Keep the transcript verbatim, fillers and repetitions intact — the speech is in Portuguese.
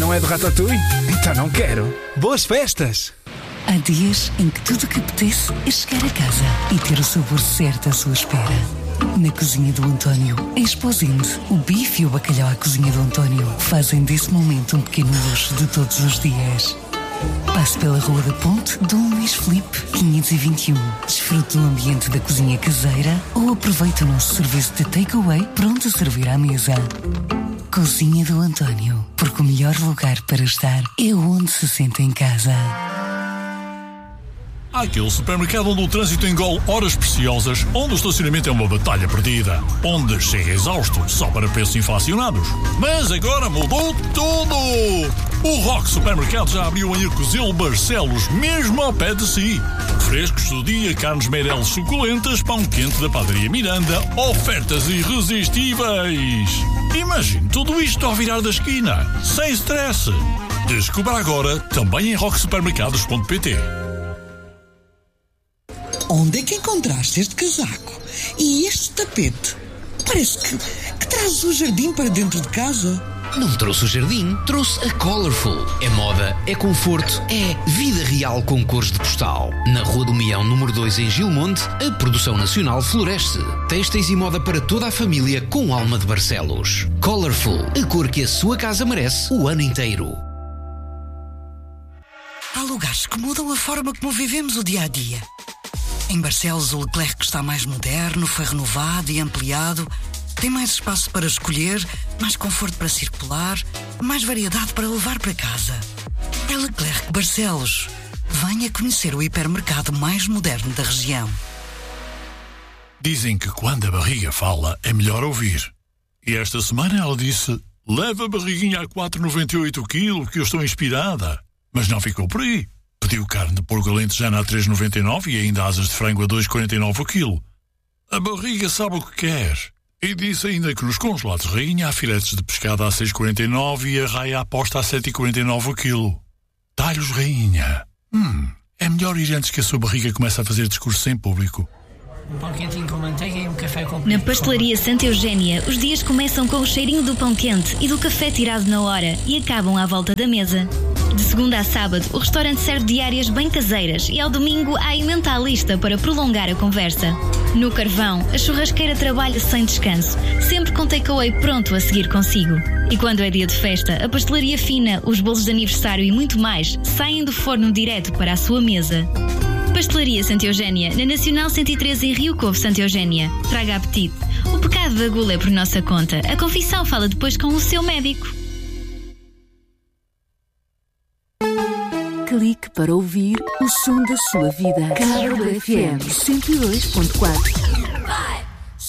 não é de Ratatouille? Então não quero. Boas festas! Há dias em que tudo o que apetece é chegar a casa e ter o sabor certo à sua espera. Na cozinha do António, em Esposende, o bife e o bacalhau à cozinha do António fazem desse momento um pequeno luxo de todos os dias. Passe pela Rua da Ponte, Dom Luís Filipe, quinhentos e vinte e um. Desfrute do ambiente da cozinha caseira ou aproveite o nosso serviço de takeaway pronto a servir à mesa. Cozinha do António, porque o melhor lugar para estar é onde se sente em casa. Há aquele supermercado onde o trânsito engole horas preciosas, onde o estacionamento é uma batalha perdida, onde chega exausto só para preços inflacionados. Mas agora mudou tudo! O Rock Supermercado já abriu em Arcozelo Barcelos, mesmo ao pé de si. Frescos do dia, carnes Meireles suculentas, pão quente da Padaria Miranda, ofertas irresistíveis. Imagine tudo isto ao virar da esquina, sem stress. Descubra agora, também em rock supermercados ponto pt. Onde é que encontraste este casaco? E este tapete? Parece que, que trazes o jardim para dentro de casa. Não trouxe o jardim, trouxe a Colorful. É moda, é conforto, é vida real com cores de postal. Na Rua do Mião, número dois, em Gilmonte, a produção nacional floresce. Têxteis e moda para toda a família com alma de Barcelos. Colorful, a cor que a sua casa merece o ano inteiro. Há lugares que mudam a forma como vivemos o dia-a-dia. Em Barcelos, o Leclerc está mais moderno, foi renovado e ampliado. Tem mais espaço para escolher, mais conforto para circular, mais variedade para levar para casa. É Leclerc Barcelos. Venha conhecer o hipermercado mais moderno da região. Dizem que quando a barriga fala, é melhor ouvir. E esta semana ela disse: leva a barriguinha a quatro vírgula noventa e oito o quilo, que eu estou inspirada. Mas não ficou por aí. Pediu carne de porco alentejana a três vírgula noventa e nove e ainda asas de frango a dois vírgula quarenta e nove o quilo. A barriga sabe o que quer. E disse ainda que nos congelados rainha há filetes de pescado a seis vírgula quarenta e nove e a raia aposta a sete vírgula quarenta e nove o quilo. Talhos rainha. Hum, é melhor ir antes que a sua barriga comece a fazer discurso em público. Um pão quentinho com manteiga e um café com... Na Pastelaria Santa Eugénia, os dias começam com o cheirinho do pão quente e do café tirado na hora e acabam à volta da mesa. De segunda a sábado, o restaurante serve diárias bem caseiras e ao domingo há emenda à lista para prolongar a conversa. No carvão, a churrasqueira trabalha sem descanso, sempre com takeaway pronto a seguir consigo. E quando é dia de festa, a pastelaria fina, os bolos de aniversário e muito mais saem do forno direto para a sua mesa. Pastelaria Santa Eugénia, na Nacional cento e treze em Rio Covo, Santa Eugénia. Traga apetite. O pecado da gula é por nossa conta. A confissão fala depois com o seu médico. Clique para ouvir o som da sua vida. Carro F M cento e dois ponto quatro.